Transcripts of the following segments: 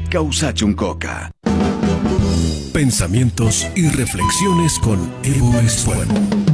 Causachuncoca. Pensamientos y reflexiones con Evo Espuelo.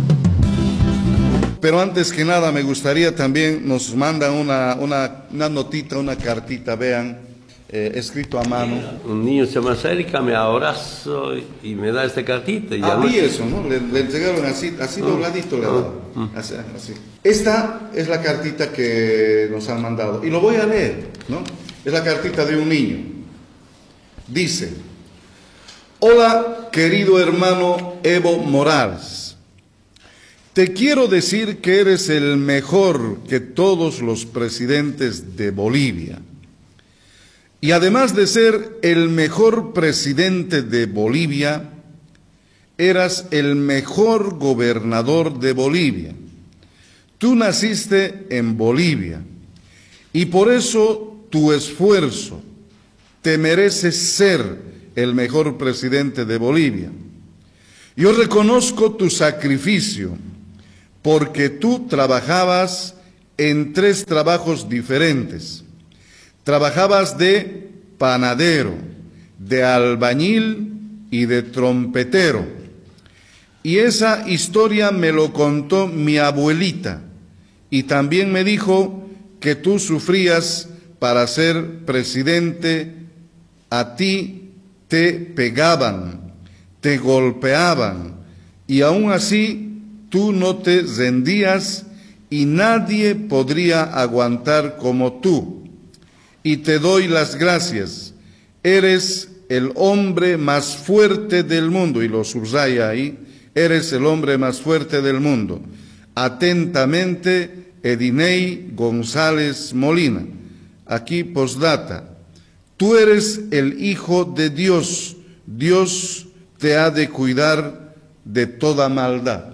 Pero antes que nada me gustaría también, nos mandan una notita, una cartita, vean, escrito a mano. Un niño se me acerca, me abrazo y me da esta cartita. Y ya vi eso, ¿no? Le entregaron así dobladito, le dado. Así. Esta es la cartita que nos han mandado. Y lo voy a leer, ¿no? Es la cartita de un niño. Dice: hola, querido hermano Evo Morales. Te quiero decir que eres el mejor que todos los presidentes de Bolivia. Y además de ser el mejor presidente de Bolivia, eras el mejor gobernador de Bolivia. Tú naciste en Bolivia y por eso tu esfuerzo te merece ser el mejor presidente de Bolivia. Yo reconozco tu sacrificio, porque tú trabajabas en 3 trabajos diferentes. Trabajabas de panadero, de albañil y de trompetero. Y esa historia me lo contó mi abuelita, y también me dijo que tú sufrías para ser presidente. A ti te pegaban, te golpeaban, y aún así tú no te rendías y nadie podría aguantar como tú. Y te doy las gracias. Eres el hombre más fuerte del mundo, y lo subraya ahí, eres el hombre más fuerte del mundo. Atentamente, Ediney González Molina. Aquí postdata. Tú eres el hijo de Dios. Dios te ha de cuidar de toda maldad.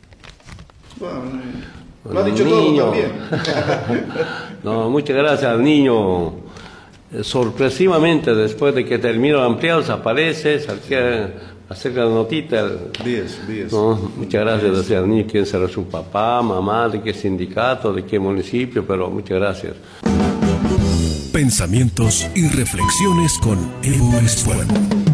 Lo ha dicho todo también. No, muchas gracias al niño. Sorpresivamente, después de que terminó el ampliado, aparece, acerca de la notita. 10. No, muchas gracias, decía al niño quién será su papá, mamá, de qué sindicato, de qué municipio, pero muchas gracias. Pensamientos y reflexiones con Evo Espuelo.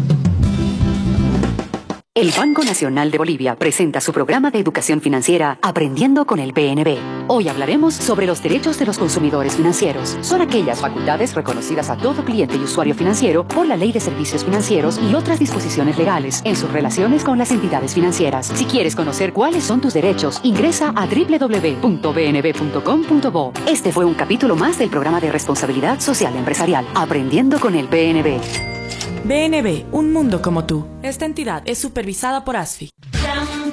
El Banco Nacional de Bolivia presenta su programa de educación financiera Aprendiendo con el BNB. Hoy hablaremos sobre los derechos de los consumidores financieros. Son aquellas facultades reconocidas a todo cliente y usuario financiero por la Ley de Servicios Financieros y otras disposiciones legales en sus relaciones con las entidades financieras. Si quieres conocer cuáles son tus derechos, ingresa a www.bnb.com.bo. Este fue un capítulo más del programa de responsabilidad social empresarial Aprendiendo con el BNB. BNB, un mundo como tú. Esta entidad es supervisada por ASFI.